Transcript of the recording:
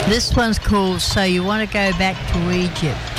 This one's called So You Want to Go Back to Egypt.